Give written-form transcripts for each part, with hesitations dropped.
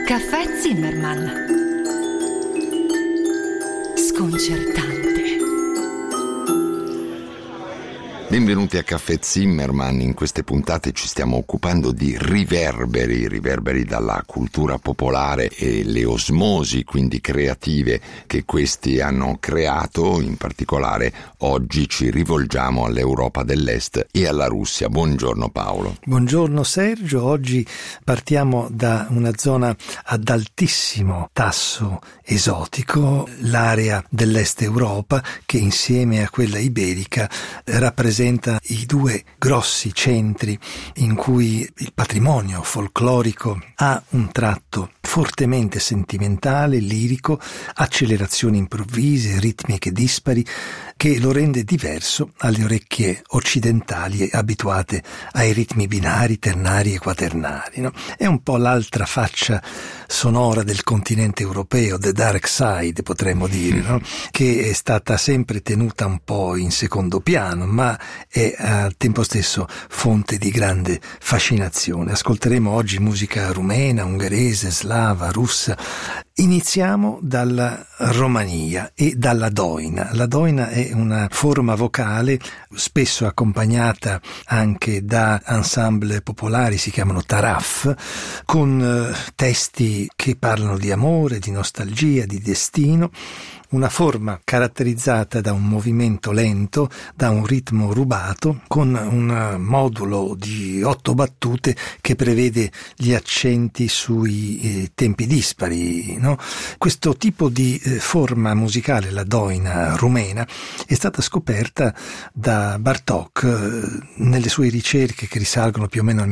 Caffè Zimmermann. Sconcertante. Benvenuti a Caffè Zimmermann. In queste puntate ci stiamo occupando di riverberi dalla cultura popolare e le osmosi, quindi creative, che questi hanno creato. In particolare oggi ci rivolgiamo all'Europa dell'Est e alla Russia. Buongiorno Paolo. Buongiorno Sergio. Oggi partiamo da una zona ad altissimo tasso esotico, l'area dell'Est Europa, che insieme a quella iberica rappresenta i due grossi centri in cui il patrimonio folclorico ha un tratto fortemente sentimentale, lirico, accelerazioni improvvise, ritmiche dispari, che lo rende diverso alle orecchie occidentali abituate ai ritmi binari, ternari e quaternari, no? È un po' l'altra faccia sonora del continente europeo, the dark side potremmo dire, no? Che è stata sempre tenuta un po' in secondo piano, ma è al tempo stesso fonte di grande fascinazione. Ascolteremo oggi musica rumena, ungherese, slava, russa. Iniziamo dalla Romania e dalla doina. La doina è una forma vocale spesso accompagnata anche da ensemble popolari, si chiamano taraf, con testi che parlano di amore, di nostalgia, di destino. Una forma caratterizzata da un movimento lento, da un ritmo rubato, con un modulo di 8 battute che prevede gli accenti sui tempi dispari, no? Questo tipo di forma musicale, la doina rumena, è stata scoperta da Bartók nelle sue ricerche che risalgono più o meno al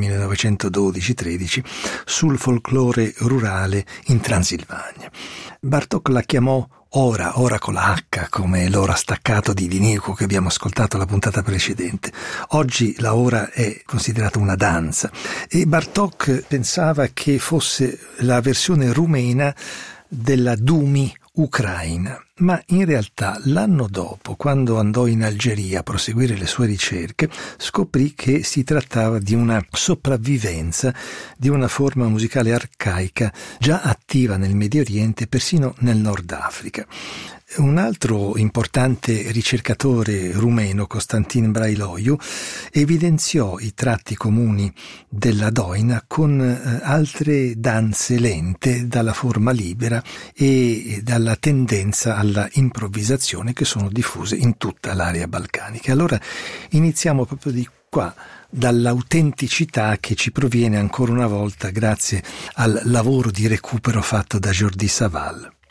1912-13 sul folklore rurale in Transilvania. Bartók la chiamò ora con la H, come l'ora staccato di Vinico che abbiamo ascoltato la puntata precedente. Oggi la ora è considerata una danza e Bartók pensava che fosse la versione rumena della Dumi ucraina, ma in realtà l'anno dopo, quando andò in Algeria a proseguire le sue ricerche, scoprì che si trattava di una sopravvivenza di una forma musicale arcaica già attiva nel Medio Oriente, persino nel Nord Africa. Un altro importante ricercatore rumeno, Constantin Brailoiu, evidenziò i tratti comuni della doina con altre danze lente dalla forma libera e dalla tendenza alla improvvisazione che sono diffuse in tutta l'area balcanica. Allora iniziamo proprio di qua, dall'autenticità che ci proviene ancora una volta grazie al lavoro di recupero fatto da Jordi Savall.